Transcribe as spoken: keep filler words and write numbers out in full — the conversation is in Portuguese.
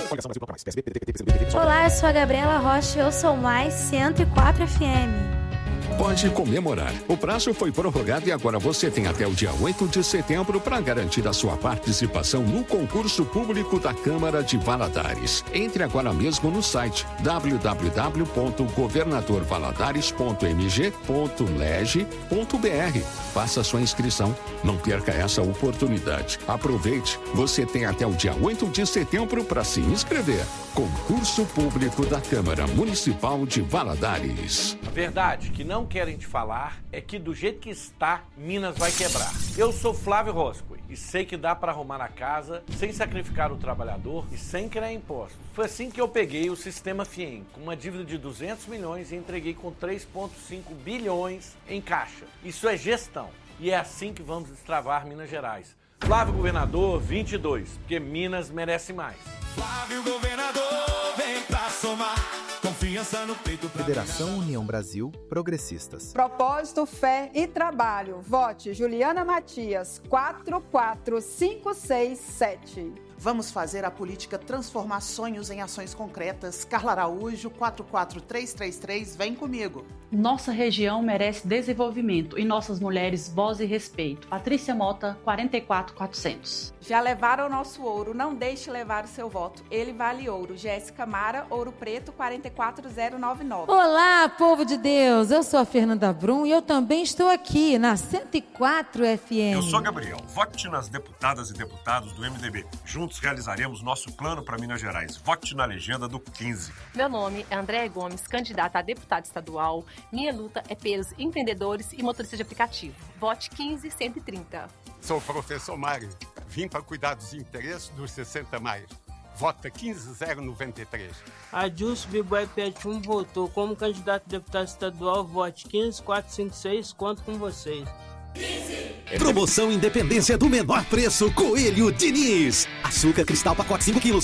Olá, eu sou a Gabriela Rocha e eu sou mais cento e quatro F M. Pode comemorar. O prazo foi prorrogado e agora você tem até o dia oito de setembro para garantir a sua participação no concurso público da Câmara de Valadares. Entre agora mesmo no site w w w ponto governador valadares ponto m g ponto leg ponto b r. Faça sua inscrição. Não perca essa oportunidade. Aproveite. Você tem até o dia oito de setembro para se inscrever. Concurso público da Câmara Municipal de Valadares. A verdade que não querem te falar é que do jeito que está, Minas vai quebrar. Eu sou Flávio Roscoe e sei que dá para arrumar a casa sem sacrificar o trabalhador e sem criar impostos. Foi assim que eu peguei o sistema FIEM com uma dívida de duzentos milhões e entreguei com três vírgula cinco bilhões em caixa. Isso é gestão e é assim que vamos destravar Minas Gerais. Flávio Governador vinte e dois, porque Minas merece mais. Flávio Governador, vem pra somar. Confiança no peito. Federação União Brasil Progressistas. Propósito, fé e trabalho. Vote Juliana Matias, quatro quatro cinco seis sete. Vamos fazer a política transformar sonhos em ações concretas. Carla Araújo, quatro quatro três três três, vem comigo. Nossa região merece desenvolvimento e nossas mulheres voz e respeito. Patrícia Mota, quarenta e quatro quatrocentos. Já levaram o nosso ouro, não deixe levar o seu voto. Ele vale ouro. Jéssica Mara, Ouro Preto, quarenta e quatro zero nove nove. Olá, povo de Deus. Eu sou a Fernanda Brum e eu também estou aqui na cento e quatro F M. Eu sou Gabriel. Vote nas deputadas e deputados do M D B. Juntos realizaremos nosso plano para Minas Gerais. Vote na legenda do quinze. Meu nome é Andréa Gomes, candidata a deputada estadual. Minha luta é pelos empreendedores e motoristas de aplicativo. Vote quinze cento e trinta. Sou o professor Mário. Vim para cuidar dos interesses dos sessenta mais. Vota quinze zero noventa e três. Adilson Biboy Pet um votou como candidato a deputado estadual. Vote quinze quatro cinco seis. Conto com vocês. Promoção Independência do menor preço Coelho Diniz. Açúcar cristal pacote cinco quilos